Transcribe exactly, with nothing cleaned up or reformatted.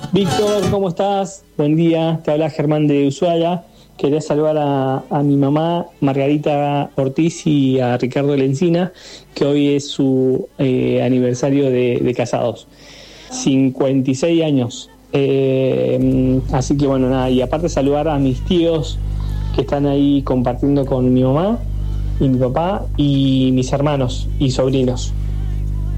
Víctor, ¿cómo estás? Buen día, te habla Germán de Ushuaia. Quería saludar a, a mi mamá, Margarita Ortiz, y a Ricardo Lencina, que hoy es su eh, aniversario de, de casados. cincuenta y seis años. Eh, así que bueno, nada, y aparte saludar a mis tíos que están ahí compartiendo con mi mamá y mi papá y mis hermanos y sobrinos.